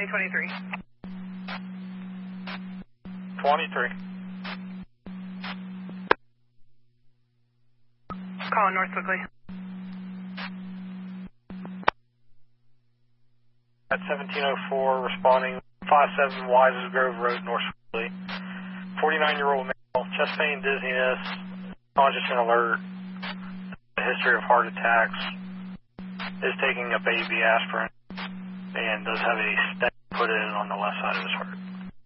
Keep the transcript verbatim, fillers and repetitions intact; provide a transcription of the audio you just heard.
County twenty-three. twenty-three. Calling north quickly. At seventeen oh four, responding five seven Wises Grove Road, North Swiftly. forty-nine-year-old male, chest pain, dizziness, conscious and alert, a history of heart attacks, is taking a baby aspirin, and does have a stent put in on the left side of his heart.